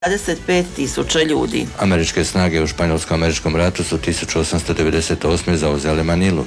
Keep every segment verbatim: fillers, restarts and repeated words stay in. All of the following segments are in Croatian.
dvadeset pet tisuća ljudi. Američke snage u Španjolsko-američkom ratu su tisuću osamsto devedeset osme zauzele Manilu.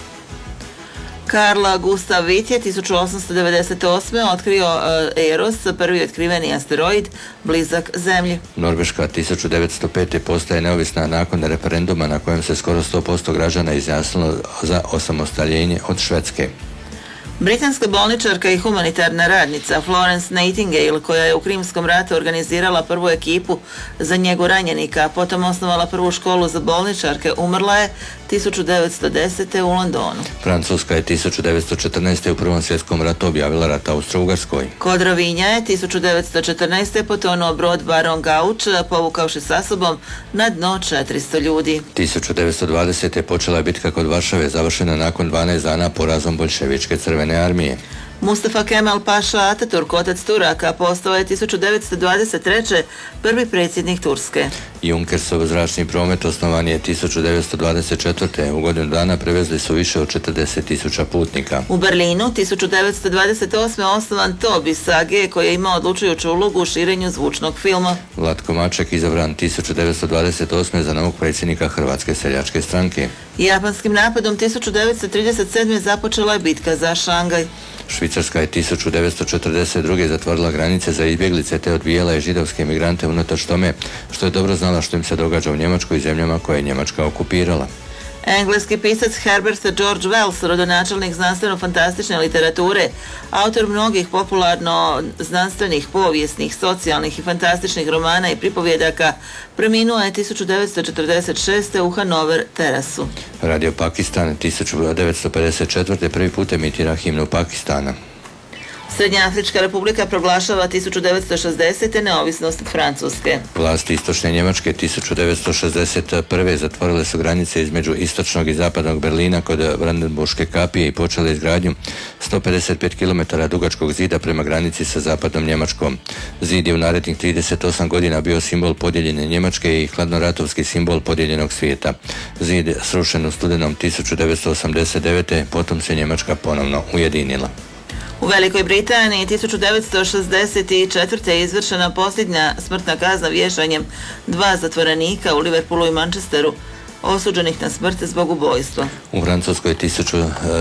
Carl Gustav Witt je tisuću osamsto devedeset osme otkrio uh, Eros, prvi otkriveni asteroid blizak Zemlji. Norveška tisuću devetsto pete postaje neovisna nakon referenduma na kojem se skoro sto posto građana izjasnilo za osamostaljenje od Švedske. Britanska bolničarka i humanitarna radnica Florence Nightingale, koja je u Krimskom ratu organizirala prvu ekipu za njegu ranjenika, a potom osnovala prvu školu za bolničarke, umrla je tisuću devetsto desete u Londonu. Francuska je tisuću devetsto četrnaeste u Prvom svjetskom ratu objavila rat Austro-Ugarskoj. Kod Rovinja je tisuću devetsto četrnaeste potonuo brod Baron Gauč, povukavši sa sobom na dno četiristo ljudi. tisuću devetsto dvadesete počela je bitka kod Varšave, završena nakon dvanaest dana porazom boljševičke crvene armije. Mustafa Kemal Paša Ataturk, otac Turaka, postao je tisuću devetsto dvadeset treće prvi predsjednik Turske. Junkersov zračni promet osnovan je tisuću devetsto dvadeset četvrte U godinu dana prevezli su više od četrdeset tisuća putnika. U Berlinu tisuću devetsto dvadeset osme osnovan Tobis A G, koji je imao odlučujuću ulogu u širenju zvučnog filma. Vlatko Maček izabran tisuću devetsto dvadeset osme za novog predsjednika Hrvatske seljačke stranke. Japanskim napadom tisuću devetsto trideset sedme započela je bitka za Šangaj. Švicarska je tisuću devetsto četrdeset druge zatvorila granice za izbjeglice te odbijala je židovske imigrante unatoč tome što je dobro znala što im se događa u Njemačkoj i zemljama koje je Njemačka okupirala. Engleski pisac Herbert George Wells, rodonačelnik znanstveno-fantastične literature, autor mnogih popularno znanstvenih, povijesnih, socijalnih i fantastičnih romana i pripovjedaka, preminuo je tisuću devetsto četrdeset šeste u Hanover Terasu. Radio Pakistan tisuću devetsto pedeset četvrte prvi put emitira himnu Pakistana. Srednjoafrička republika proglašava tisuću devetsto šezdesete neovisnost Francuske. Vlasti istočne Njemačke tisuću devetsto šezdeset prve zatvorile su granice između istočnog i zapadnog Berlina kod Brandenburške kapije i počele izgradnju sto pedeset pet kilometara dugačkog zida prema granici sa zapadnom Njemačkom. Zid je u narednih trideset osam godina bio simbol podijeljene Njemačke i hladnoratovski simbol podijeljenog svijeta. Zid srušen u studenom tisuću devetsto osamdeset devete potom se Njemačka ponovno ujedinila. U Velikoj Britaniji tisuću devetsto šezdeset četvrte je izvršena posljednja smrtna kazna vješanjem dva zatvorenika u Liverpoolu i Manchesteru, osuđenih na smrt zbog ubojstva. U Francuskoj, tisuću,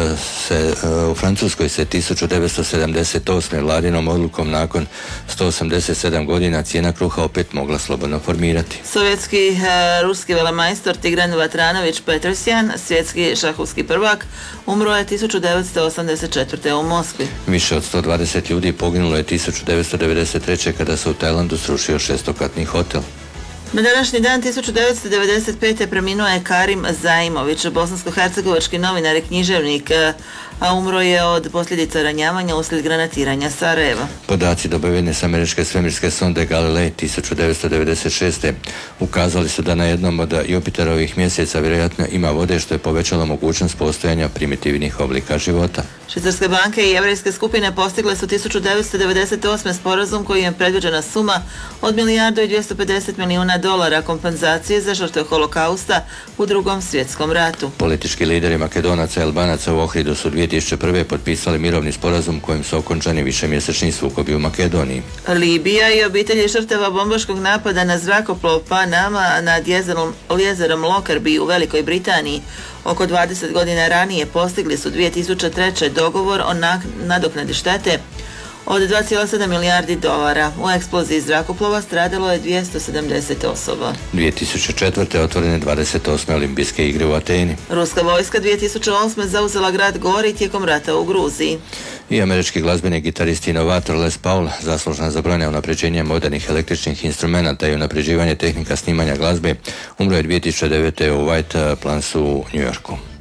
se, u Francuskoj se tisuću devetsto sedamdeset osme vladinom odlukom nakon sto osamdeset sedam godina cijena kruha opet mogla slobodno formirati. Sovjetski uh, ruski velemajstor Tigran Vatranović Petrosjan, svjetski šahovski prvak, umro je tisuću devetsto osamdeset četvrte u Moskvi. Više od sto dvadeset ljudi poginulo je tisuću devetsto devedeset treće kada se u Tajlandu srušio šestokatni hotel. Na današnji dan tisuću devetsto devedeset pete preminuo je Karim Zaimović, bosansko-hercegovački novinar i književnik, a umro je od posljedica ranjavanja uslijed granatiranja Sarajeva. Podaci dobiveni s američke svemirske sonde Galilei tisuću devetsto devedeset šeste ukazali su da na jednom od Jupiterovih mjeseca vjerojatno ima vode, što je povećalo mogućnost postojanja primitivnih oblika života. Švicarske banke i jevrejske skupine postigle su tisuću devetsto devedeset osme sporazum koji je predviđena suma od milijardu i dvjesto pedeset milijuna dolara kompenzacije za žrtve holokausta u Drugom svjetskom ratu. Politički lideri Makedonaca i Albanaca u Ohridu su dvije tisuće prve potpisali mirovni sporazum kojim su okončani višemjesečni sukobi u Makedoniji. Libija i obitelji žrtava bombaškog napada na zrakoplov Panama nad jezerom, jezerom Lockerbie u Velikoj Britaniji oko dvadeset godina ranije postigli su dvije tisuće treće dogovor o nadoknadi štete od dva zarez sedam milijardi dolara. U eksploziji zrakoplova stradalo je dvjesto sedamdeset osoba. dvije tisuće četvrte otvorene dvadeset osme olimpijske igre u Ateni. Ruska vojska dvije tisuće osme zauzela grad Gori tijekom rata u Gruziji. I američki glazbeni gitarist i inovator Les Paul, zaslužan za brojne unapređenje modernih električnih instrumenata i unapređivanje tehnika snimanja glazbe, umro je dvije tisuće devete u White Plansu u New Yorku.